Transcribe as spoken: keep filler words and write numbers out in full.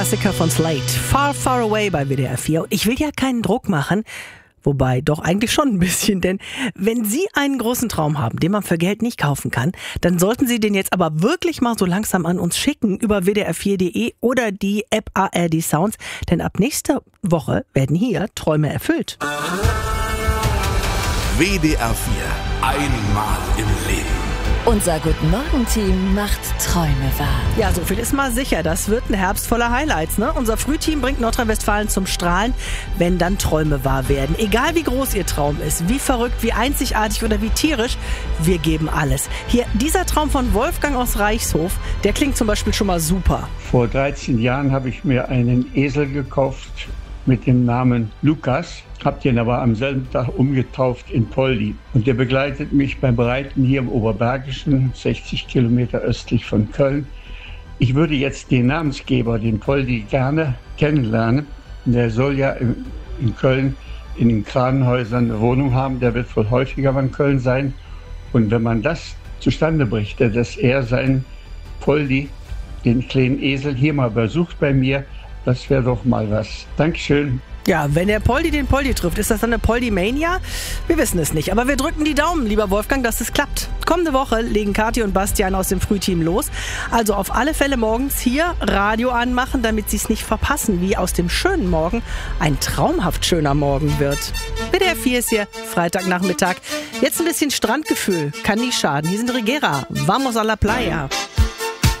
Klassiker von Slate, Far, Far Away bei W D R vier. Und ich will ja keinen Druck machen, wobei doch eigentlich schon ein bisschen, denn wenn Sie einen großen Traum haben, den man für Geld nicht kaufen kann, dann sollten Sie den jetzt aber wirklich mal so langsam an uns schicken über w d r vier punkt d e oder die App A R D Sounds, denn ab nächster Woche werden hier Träume erfüllt. W D R vier, einmal im Leben. Unser Guten-Morgen-Team macht Träume wahr. Ja, so viel ist mal sicher. Das wird ein Herbst voller Highlights, ne? Unser Frühteam bringt Nordrhein-Westfalen zum Strahlen, wenn dann Träume wahr werden. Egal wie groß Ihr Traum ist, wie verrückt, wie einzigartig oder wie tierisch, wir geben alles. Hier, dieser Traum von Wolfgang aus Reichshof, der klingt zum Beispiel schon mal super. Vor dreizehn Jahren habe ich mir einen Esel gekauft mit dem Namen Lukas. Hab den aber am selben Tag umgetauft in Poldi. Und der begleitet mich beim Reiten hier im Oberbergischen, sechzig Kilometer östlich von Köln. Ich würde jetzt den Namensgeber, den Poldi, gerne kennenlernen. Der soll ja in, in Köln in den Kranenhäusern eine Wohnung haben. Der wird wohl häufiger in Köln sein. Und wenn man das zustande brächte, dass er seinen Poldi, den kleinen Esel, hier mal besucht bei mir, das wäre doch mal was. Dankeschön. Ja, wenn der Poldi den Poldi trifft, ist das dann eine Poldi-Mania? Wir wissen es nicht, aber wir drücken die Daumen, lieber Wolfgang, dass es klappt. Kommende Woche legen Kathi und Bastian aus dem Frühteam los. Also auf alle Fälle morgens hier Radio anmachen, damit sie es nicht verpassen, wie aus dem schönen Morgen ein traumhaft schöner Morgen wird. W D R vier ist hier, Freitagnachmittag. Jetzt ein bisschen Strandgefühl, kann nicht schaden. Hier sind Regera, Vamos a la Playa.